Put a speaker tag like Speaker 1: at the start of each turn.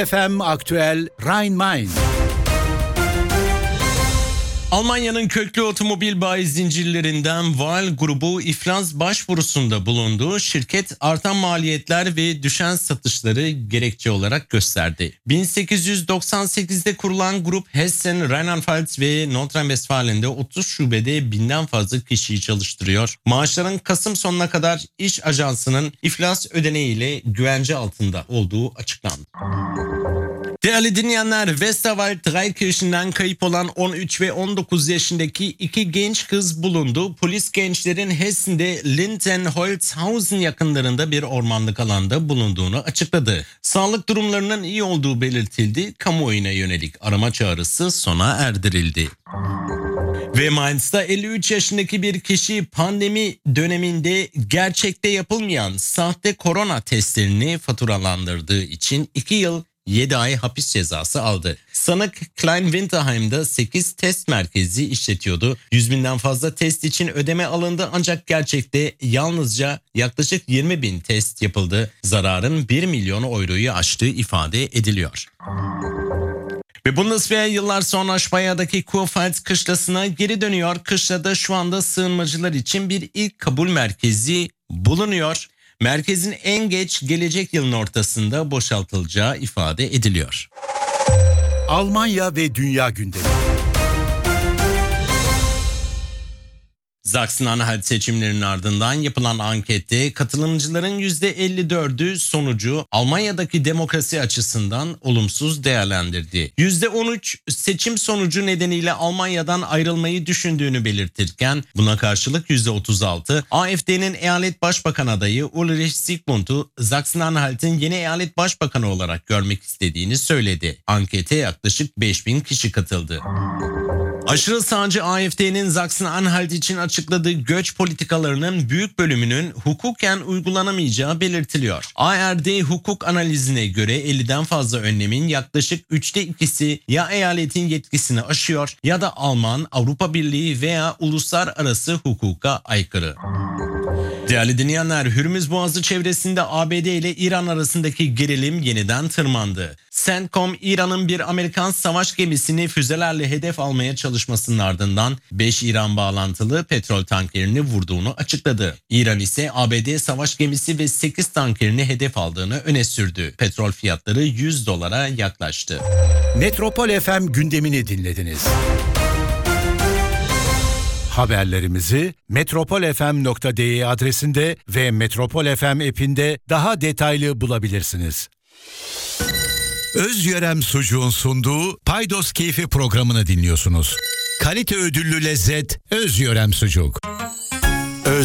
Speaker 1: FM Aktüel Rhein-Main.
Speaker 2: Almanya'nın köklü otomobil bayi zincirlerinden Weil grubu iflas başvurusunda bulundu. Şirket artan maliyetler ve düşen satışları gerekçe olarak gösterdi. 1898'de kurulan grup Hessen, Rheinland-Pfalz ve Nordrhein-Westfalen'de 30 şubede 1000'den fazla kişiyi çalıştırıyor. Maaşların Kasım sonuna kadar iş ajansının iflas ödeneğiyle güvence altında olduğu açıklandı. Değerli dinleyenler, Westerwald Dreikirchen'den kayıp olan 13 ve 19 yaşındaki iki genç kız bulundu. Polis gençlerin Hessen'de Lindenholzhausen yakınlarında bir ormanlık alanda bulunduğunu açıkladı. Sağlık durumlarının iyi olduğu belirtildi. Kamuoyuna yönelik arama çağrısı sona erdirildi. Ve Mainz'da 53 yaşındaki bir kişi pandemi döneminde gerçekte yapılmayan sahte korona testlerini faturalandırdığı için 2 yıl 7 ay hapis cezası aldı. Sanık Klein Winterheim'da 8 test merkezi işletiyordu. 100.000'den fazla test için ödeme alındı ancak gerçekte yalnızca yaklaşık 20.000 test yapıldı. Zararın 1 milyon euroyu aştığı ifade ediliyor. Ve Bundeswehr yıllar sonra Speye'deki Kurpfalz kışlasına geri dönüyor. Kışlada şu anda sığınmacılar için bir ilk kabul merkezi bulunuyor. Merkezin en geç gelecek yılın ortasında boşaltılacağı ifade ediliyor.
Speaker 1: Almanya ve dünya gündemi.
Speaker 2: Sachsen-Anhalt seçimlerinin ardından yapılan ankette katılımcıların %54'ü sonucu Almanya'daki demokrasi açısından olumsuz değerlendirdi. %13 seçim sonucu nedeniyle Almanya'dan ayrılmayı düşündüğünü belirtirken buna karşılık %36 AfD'nin eyalet başbakan adayı Ulrich Zygmunt'u Sachsen-Anhalt'ın yeni eyalet başbakanı olarak görmek istediğini söyledi. Ankete yaklaşık 5000 kişi katıldı. Aşırı sağcı AfD'nin Sachsen-Anhalt için açıkladığı göç politikalarının büyük bölümünün hukuken uygulanamayacağı belirtiliyor. ARD hukuk analizine göre 50'den fazla önlemin yaklaşık 3'te 2'si ya eyaletin yetkisini aşıyor ya da Alman, Avrupa Birliği veya uluslararası hukuka aykırı. Değerli dinleyenler, Hürmüz Boğazı çevresinde ABD ile İran arasındaki gerilim yeniden tırmandı. CENTCOM, İran'ın bir Amerikan savaş gemisini füzelerle hedef almaya çalışmasının ardından 5 İran bağlantılı petrol tankerini vurduğunu açıkladı. İran ise ABD savaş gemisi ve 8 tankerini hedef aldığını öne sürdü. Petrol fiyatları $100'a yaklaştı.
Speaker 1: Metropol FM gündemini dinlediniz. Haberlerimizi metropolfm.de adresinde ve Metropol FM app'inde daha detaylı bulabilirsiniz. Özyörem Sucuğun sunduğu Paydos Keyfi programını dinliyorsunuz. Kalite ödüllü lezzet Özyörem Sucuk.